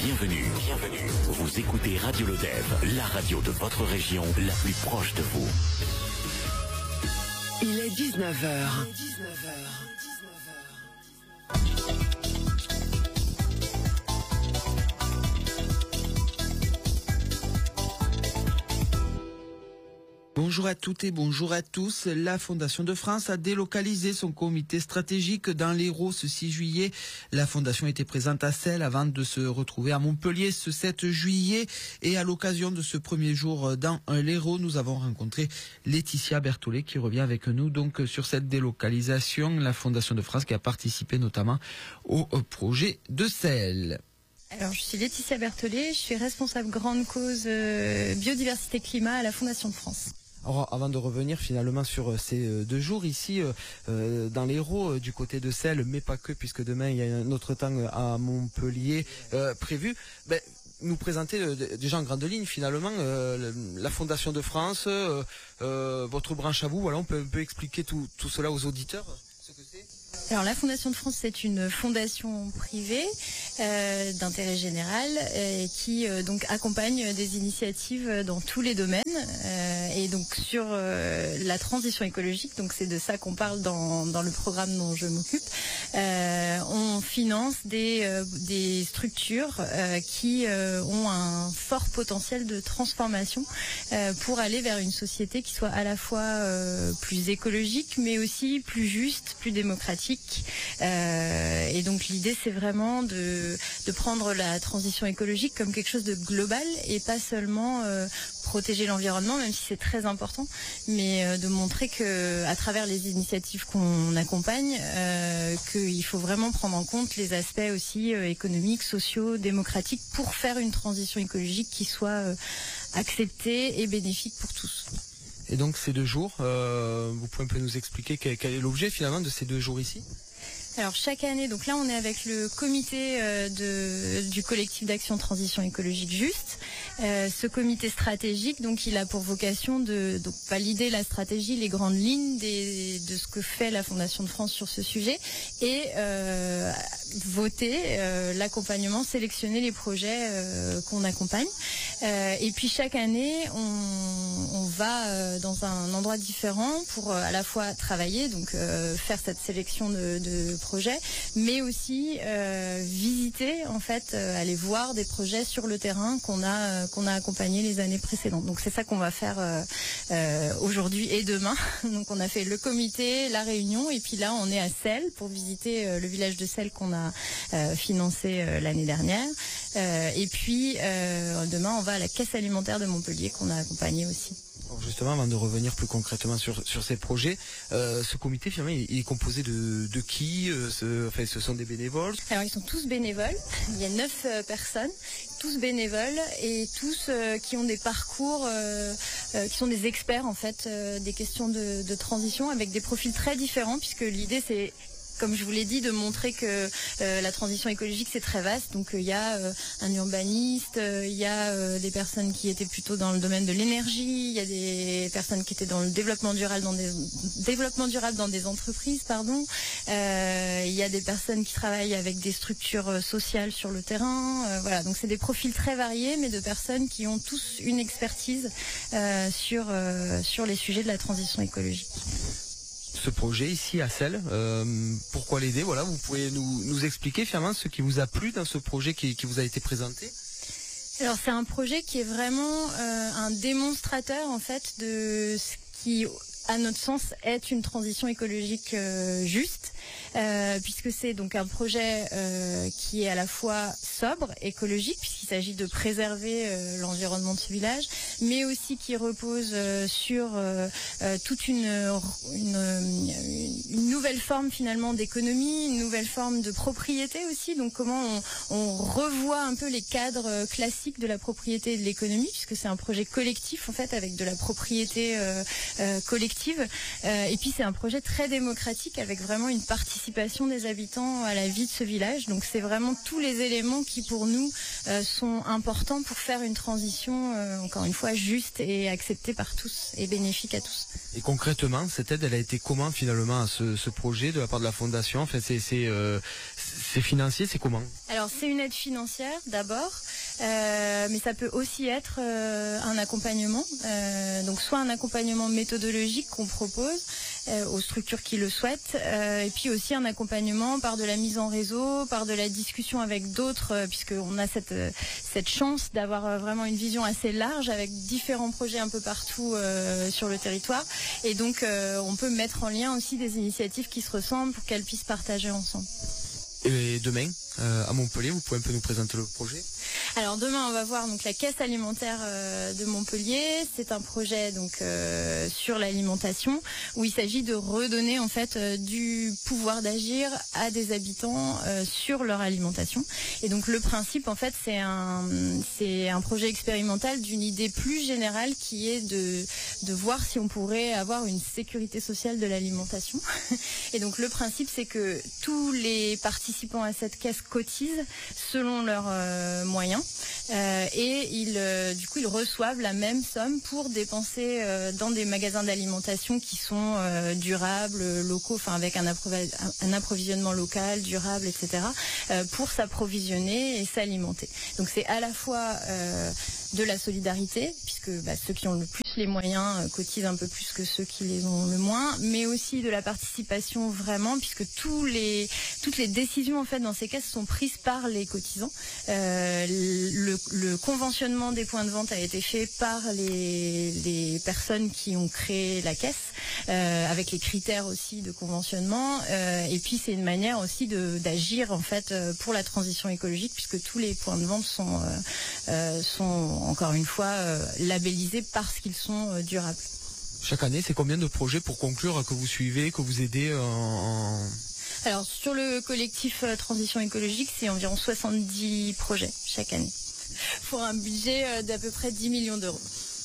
Bienvenue. Vous écoutez Radio Lodève, la radio de votre région, la plus proche de vous. Il est 19h. Bonjour à toutes et bonjour à tous. La Fondation de France a délocalisé son comité stratégique dans l'Hérault ce 6 juillet. La Fondation était présente à Celles avant de se retrouver à Montpellier ce 7 juillet. Et à l'occasion de ce premier jour dans l'Hérault, nous avons rencontré Laetitia Berthollet qui revient avec nous donc sur cette délocalisation. La Fondation de France qui a participé notamment au projet de Celles. Alors, je suis Laetitia Berthollet, je suis responsable grande cause biodiversité climat à la Fondation de France. Alors, avant de revenir finalement sur ces 2 jours ici dans l'Hérault du côté de Celles, mais pas que, puisque demain il y a un autre temps à Montpellier prévu, nous présenter déjà en grande ligne finalement la Fondation de France, votre branche à vous. Voilà, on peut un peu expliquer tout cela aux auditeurs, ce que c'est. Alors la Fondation de France, c'est une fondation privée d'intérêt général qui donc accompagne des initiatives dans tous les domaines et donc sur la transition écologique. Donc c'est de ça qu'on parle dans le programme dont je m'occupe. On finance des structures qui ont un fort potentiel de transformation pour aller vers une société qui soit à la fois plus écologique, mais aussi plus juste, plus démocratique. Et donc l'idée c'est vraiment de prendre la transition écologique comme quelque chose de global et pas seulement protéger l'environnement, même si c'est très important, mais de montrer que à travers les initiatives qu'on accompagne, qu'il faut vraiment prendre en compte les aspects aussi économiques, sociaux, démocratiques pour faire une transition écologique qui soit acceptée et bénéfique pour tous. Et donc ces 2 jours, vous pouvez un peu nous expliquer quel est l'objet finalement de ces 2 jours ici ? Alors chaque année, donc là on est avec le comité du collectif d'action transition écologique juste. Ce comité stratégique, donc il a pour vocation de valider la stratégie, les grandes lignes de ce que fait la Fondation de France sur ce sujet et voter l'accompagnement, sélectionner les projets qu'on accompagne. Et puis chaque année, on va dans un endroit différent pour à la fois travailler, donc faire cette sélection de projets, mais aussi visiter, en fait, aller voir des projets sur le terrain qu'on a accompagnés les années précédentes. Donc c'est ça qu'on va faire aujourd'hui et demain. Donc on a fait le comité, la réunion, et puis là on est à Celles pour visiter le village de Celles qu'on a financé l'année dernière. Et puis demain on va à la caisse alimentaire de Montpellier qu'on a accompagné aussi. Alors justement, avant de revenir plus concrètement sur ces projets, ce comité finalement il est composé de qui ce sont des bénévoles? Alors ils sont tous bénévoles, il y a 9 personnes, tous bénévoles et tous qui ont des parcours, qui sont des experts en fait des questions de transition avec des profils très différents puisque l'idée c'est, comme je vous l'ai dit, de montrer que la transition écologique c'est très vaste. Donc il y a un urbaniste, il y a des personnes qui étaient plutôt dans le domaine de l'énergie, il y a des personnes qui étaient dans le développement durable dans des entreprises, pardon. Il y a des personnes qui travaillent avec des structures sociales sur le terrain. Voilà, donc c'est des profils très variés, mais de personnes qui ont tous une expertise sur les sujets de la transition écologique. Ce projet ici à Celles, pourquoi l'aider? Voilà, vous pouvez nous expliquer finalement ce qui vous a plu dans ce projet qui vous a été présenté? Alors c'est un projet qui est vraiment un démonstrateur en fait de ce qui, à notre sens, est une transition écologique juste, puisque c'est donc un projet qui est à la fois sobre, écologique, puisqu'il s'agit de préserver l'environnement de ce village, mais aussi qui repose sur toute une nouvelle forme finalement d'économie, une nouvelle forme de propriété aussi. Donc comment on revoit un peu les cadres classiques de la propriété et de l'économie, puisque c'est un projet collectif en fait avec de la propriété collective. Et puis c'est un projet très démocratique avec vraiment une participation des habitants à la vie de ce village. Donc c'est vraiment tous les éléments qui pour nous sont importants pour faire une transition encore une fois juste et acceptée par tous et bénéfique à tous. Et concrètement, cette aide, elle a été comment finalement à ce projet de la part de la Fondation? Enfin, c'est financier, c'est comment? Alors Alors c'est une aide financière d'abord, mais ça peut aussi être un accompagnement, donc soit un accompagnement méthodologique qu'on propose aux structures qui le souhaitent, et puis aussi un accompagnement par de la mise en réseau, par de la discussion avec d'autres, puisqu'on a cette chance d'avoir vraiment une vision assez large avec différents projets un peu partout sur le territoire, et donc on peut mettre en lien aussi des initiatives qui se ressemblent pour qu'elles puissent partager ensemble. Et demain, à Montpellier, vous pouvez un peu nous présenter le projet ? Alors demain, on va voir donc la caisse alimentaire de Montpellier. C'est un projet donc sur l'alimentation où il s'agit de redonner en fait du pouvoir d'agir à des habitants sur leur alimentation. Et donc le principe en fait c'est un projet expérimental d'une idée plus générale qui est de voir si on pourrait avoir une sécurité sociale de l'alimentation. Et donc le principe c'est que tous les participants à cette caisse cotisent selon leurs moyens. Et ils reçoivent la même somme pour dépenser dans des magasins d'alimentation qui sont durables, locaux, enfin avec un approvisionnement local, durable, etc. Pour s'approvisionner et s'alimenter. Donc c'est à la fois de la solidarité, puisque ceux qui ont le plus les moyens cotisent un peu plus que ceux qui les ont le moins, mais aussi de la participation vraiment, puisque toutes les décisions en fait dans ces caisses sont prises par les cotisants. Le conventionnement des points de vente a été fait par les personnes qui ont créé la caisse, avec les critères aussi de conventionnement. Et puis c'est une manière aussi d'agir en fait pour la transition écologique, puisque tous les points de vente sont encore une fois labellisés parce qu'ils sont durables. Chaque année, c'est combien de projets pour conclure que vous suivez, que vous aidez Alors sur le collectif Transition écologique, c'est environ 70 projets chaque année, pour un budget d'à peu près 10 millions d'euros.